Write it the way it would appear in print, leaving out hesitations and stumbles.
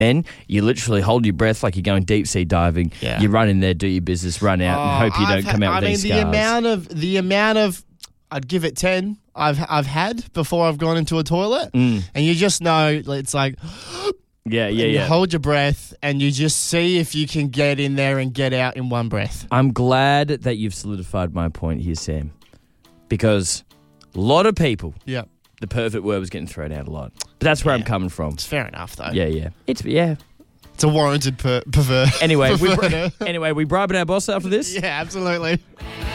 Then you literally hold your breath like you're going deep sea diving. Yeah. You run in there, do your business, run out, and hope you don't come out with these scars. the amount of, I'd give it 10. I've had before I've gone into a toilet, and you just know it's like, you hold your breath, and you just see if you can get in there and get out in one breath. I'm glad that you've solidified my point here, Sam, because a lot of people, the perfect word was getting thrown out a lot. But that's where I'm coming from. It's fair enough, though. Yeah. It's a warranted pervert. Anyway, we bribing our boss after this? Yeah, absolutely.